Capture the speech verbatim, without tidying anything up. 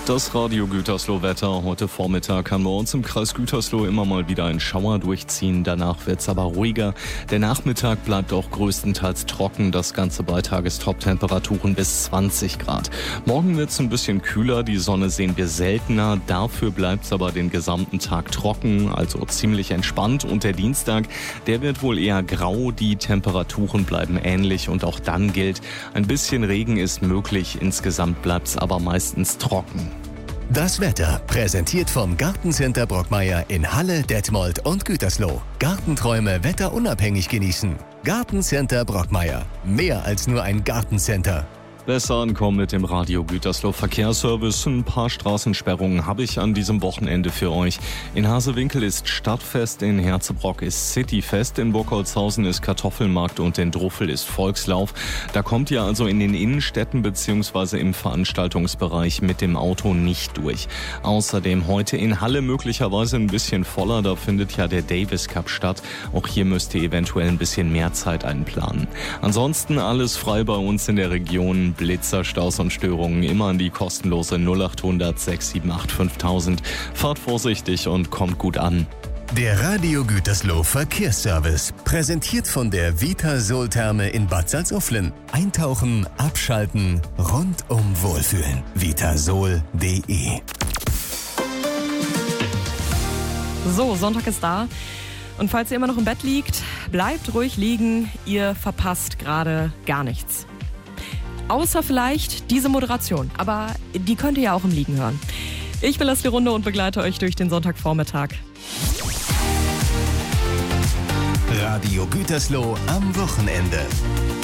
Das Radio Gütersloh-Wetter. Heute Vormittag kann bei uns im Kreis Gütersloh immer mal wieder ein Schauer durchziehen. Danach wird es aber ruhiger. Der Nachmittag bleibt auch größtenteils trocken. Das Ganze bei Tagestop-Temperaturen bis zwanzig Grad. Morgen wird es ein bisschen kühler. Die Sonne sehen wir seltener. Dafür bleibt es aber den gesamten Tag trocken, also ziemlich entspannt. Und der Dienstag, der wird wohl eher grau. Die Temperaturen bleiben ähnlich und auch dann gilt, ein bisschen Regen ist möglich. Insgesamt bleibt es aber meistens trocken. Das Wetter präsentiert vom Gartencenter Brockmeier in Halle, Detmold und Gütersloh. Gartenträume wetterunabhängig genießen. Gartencenter Brockmeier. Mehr als nur ein Gartencenter. Besser ankommen mit dem Radio Gütersloh Verkehrsservice. Ein paar Straßensperrungen habe ich an diesem Wochenende für euch. In Hasewinkel ist Stadtfest, in Herzebrock ist Cityfest, in Burgholzhausen ist Kartoffelmarkt und in Druffel ist Volkslauf. Da kommt ihr also in den Innenstädten bzw. im Veranstaltungsbereich mit dem Auto nicht durch. Außerdem heute in Halle möglicherweise ein bisschen voller, da findet ja der Davis Cup statt. Auch hier müsst ihr eventuell ein bisschen mehr Zeit einplanen. Ansonsten alles frei bei uns in der Region. Blitzer, Staus und Störungen immer an die kostenlose null acht hundert sechs sieben acht fünftausend. Fahrt vorsichtig und kommt gut an. Der Radio Gütersloh Verkehrsservice, präsentiert von der Vitasol-Therme in Bad Salzuflen. Eintauchen, abschalten, rundum wohlfühlen. vitasol punkt de. So, Sonntag ist da. Und falls ihr immer noch im Bett liegt, bleibt ruhig liegen. Ihr verpasst gerade gar nichts. Außer vielleicht diese Moderation. Aber die könnt ihr ja auch im Liegen hören. Ich bin Leslie Runde und begleite euch durch den Sonntagvormittag. Radio Gütersloh am Wochenende.